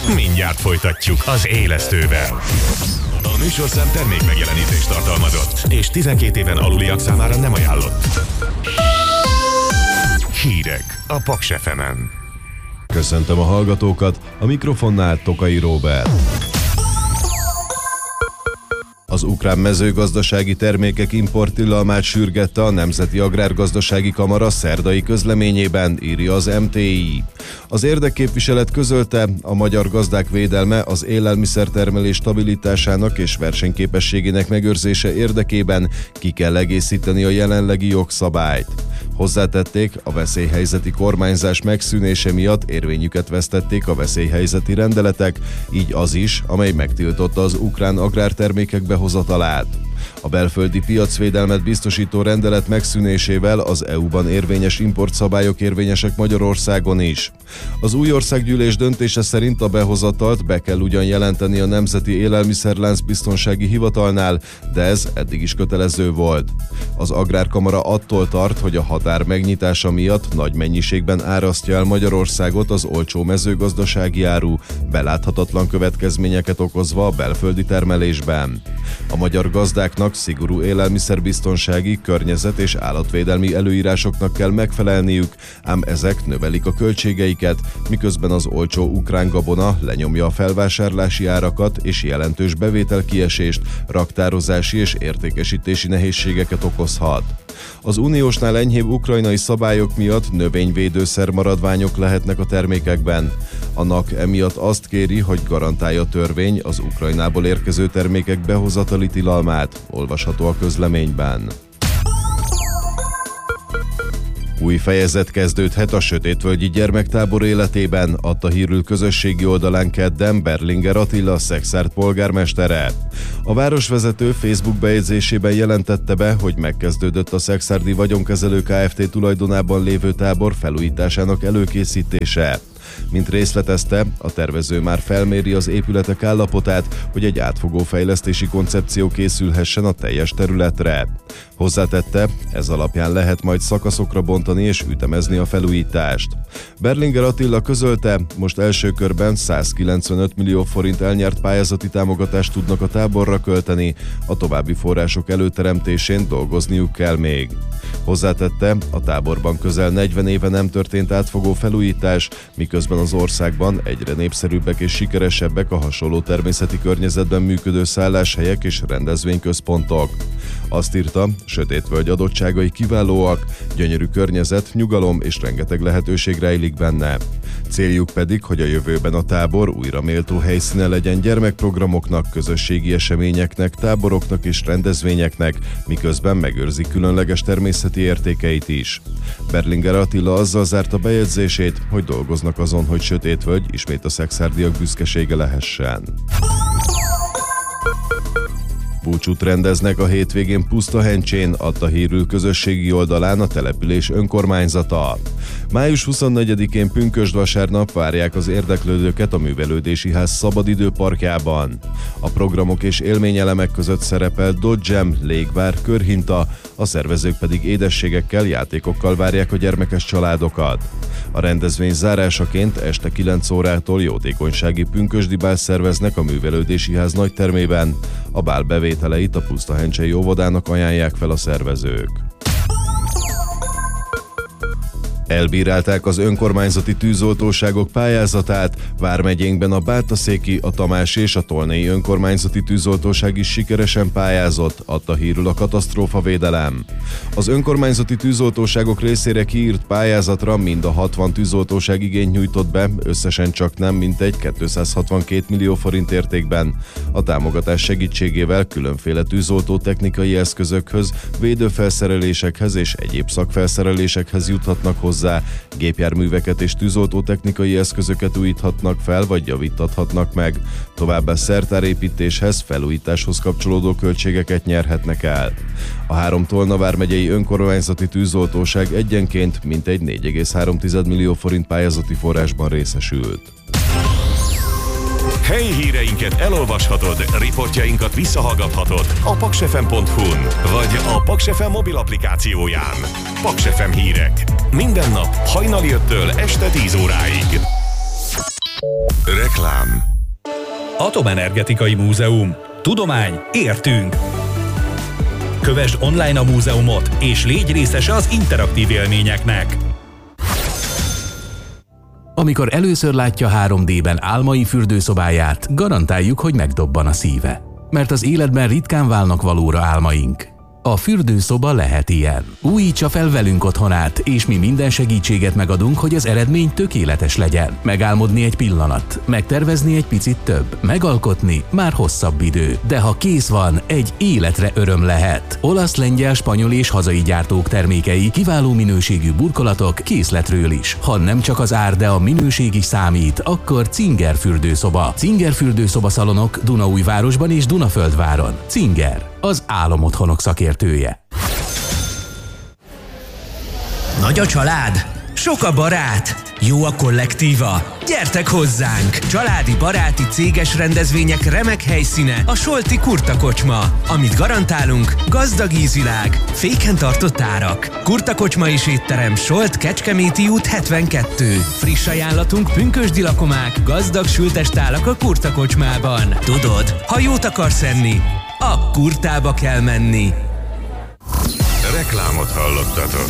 Mindjárt folytatjuk az Élesztővel. A műsorszám termék megjelenítést tartalmazott, és 12 éven aluliak számára nem ajánlott. Hírek a Paks FM-en. Köszöntöm a hallgatókat, a mikrofonnál Tokai Róbert. Az ukrán mezőgazdasági termékek importtilalmát sürgette a Nemzeti Agrárgazdasági Kamara szerdai közleményében, írja az MTI. Az érdekképviselet közölte, a magyar gazdák védelme az élelmiszertermelés stabilitásának és versenyképességének megőrzése érdekében ki kell egészíteni a jelenlegi jogszabályt. Hozzátették, a veszélyhelyzeti kormányzás megszűnése miatt érvényüket vesztették a veszélyhelyzeti rendeletek, így az is, amely megtiltotta az ukrán agrártermékek behozatalát. A belföldi piacvédelmet biztosító rendelet megszűnésével az EU-ban érvényes importszabályok érvényesek Magyarországon is. Az új országgyűlés döntése szerint a behozatalt be kell ugyan jelenteni a Nemzeti Élelmiszerlánc Biztonsági Hivatalnál, de ez eddig is kötelező volt. Az Agrárkamara attól tart, hogy a határ megnyitása miatt nagy mennyiségben árasztja el Magyarországot az olcsó mezőgazdasági áru, beláthatatlan következményeket okozva a belföldi termelésben. A magyar gazdáknak szigorú élelmiszerbiztonsági, környezet- és állatvédelmi előírásoknak kell megfelelniük, ám ezek növelik a költségeiket, miközben az olcsó ukrán gabona lenyomja a felvásárlási árakat és jelentős bevételkiesést, raktározási és értékesítési nehézségeket okozhat. Az uniósnál enyhébb ukrajnai szabályok miatt növényvédőszer maradványok lehetnek a termékekben. A NAK emiatt azt kéri, hogy garantálja a törvény az Ukrajnából érkező termékek behozatali tilalmát, olvasható a közleményben. Új fejezet kezdődhet a Sötétvölgyi gyermektábor életében, adta hírül közösségi oldalán kedden Berlinger Attila Szekszárd polgármestere. A városvezető Facebook bejegyzésében jelentette be, hogy megkezdődött a Szekszárdi Vagyonkezelő Kft. Tulajdonában lévő tábor felújításának előkészítése. Mint részletezte, a tervező már felméri az épületek állapotát, hogy egy átfogó fejlesztési koncepció készülhessen a teljes területre. Hozzátette, ez alapján lehet majd szakaszokra bontani és ütemezni a felújítást. Berlinger Attila közölte, most első körben 195 millió forint elnyert pályázati támogatást tudnak a táborra költeni, a további források előteremtésén dolgozniuk kell még. Hozzátette, a táborban közel 40 éve nem történt átfogó felújítás, miközben az országban egyre népszerűbbek és sikeresebbek a hasonló természeti környezetben működő szálláshelyek és rendezvényközpontok. Azt írta, Sötétvölgy adottságai kiválóak, gyönyörű környezet, nyugalom és rengeteg lehetőség rejlik benne. Céljuk pedig, hogy a jövőben a tábor újra méltó helyszíne legyen gyermekprogramoknak, közösségi eseményeknek, táboroknak és rendezvényeknek, miközben megőrzi különleges természeti értékeit is. Berlinger Attila azzal zárta bejegyzését, hogy dolgoznak azon, hogy Sötétvölgy ismét a szekszárdiak büszkesége lehessen. Búcsút rendeznek a hétvégén Pusztahencsén, adta hírül közösségi oldalán a település önkormányzata. Május 24-én pünkösdvasárnap várják az érdeklődőket a Művelődési Ház szabadidőparkjában. A programok és élményelemek között szerepel Dodgem, légvár, körhinta, a szervezők pedig édességekkel, játékokkal várják a gyermekes családokat. A rendezvény zárásaként este 9 órától jótékonysági pünkösdi bál szerveznek a Művelődési Ház nagytermében. A bál bevételeit a Pusztahencsei óvodának ajánlják fel a szervezők. Elbírálták az önkormányzati tűzoltóságok pályázatát, vármegyénkben a Bátaszéki, a Tamási és a Tolnai önkormányzati tűzoltóság is sikeresen pályázott, adta hírül a katasztrófavédelem. Az önkormányzati tűzoltóságok részére kiírt pályázatra mind a 60 tűzoltóság igényt nyújtott be, összesen csak nem mintegy 262 millió forint értékben. A támogatás segítségével különféle tűzoltó technikai eszközökhöz, védőfelszerelésekhez és egyéb szakfelszerelésekhez juthatnak hozzá, gépjárműveket és tűzoltótechnikai eszközöket újíthatnak fel vagy javítathatnak meg, továbbá szertárépítéshez, felújításhoz kapcsolódó költségeket nyerhetnek el. A 3 Tolna vármegyei önkormányzati tűzoltóság egyenként mintegy 4,3 millió forint pályázati forrásban részesült. Helyi híreinket elolvashatod, riportjainkat visszahallgathatod a paksfm.hu-n vagy a Paks FM mobil applikációján. Paks FM hírek. Minden nap hajnali 5-től este 10 óráig. Reklám. Atomenergetikai Múzeum. Tudomány, értünk! Kövesd online a múzeumot, és légy részese az interaktív élményeknek. Amikor először látja 3D-ben álmai fürdőszobáját, garantáljuk, hogy megdobban a szíve. Mert az életben ritkán válnak valóra álmaink. A fürdőszoba lehet ilyen. Újítsa fel velünk otthonát, és mi minden segítséget megadunk, hogy az eredmény tökéletes legyen. Megálmodni egy pillanat, megtervezni egy picit több, megalkotni már hosszabb idő. De ha kész van, egy életre öröm lehet. Olasz, lengyel, spanyol és hazai gyártók termékei, kiváló minőségű burkolatok készletről is. Ha nem csak az ár, de a minőség is számít, akkor Zinger fürdőszoba. Zinger fürdőszoba szalonok Dunaújvárosban és Dunaföldváron. Zinger, az álomotthonok szakértője. Nagy a család? Sok a barát? Jó a kollektíva? Gyertek hozzánk! Családi, baráti, céges rendezvények remek helyszíne a Solti Kurta Kocsma. Amit garantálunk, gazdag ízvilág, féken tartott árak. Kurta Kocsma és étterem, Solt, Kecskeméti út 72. Friss ajánlatunk, pünkösdi lakomák, gazdag sültestálak a Kurta Kocsmában. Tudod, ha jót akarsz enni, a Kurtába kell menni. Reklámot hallottatok.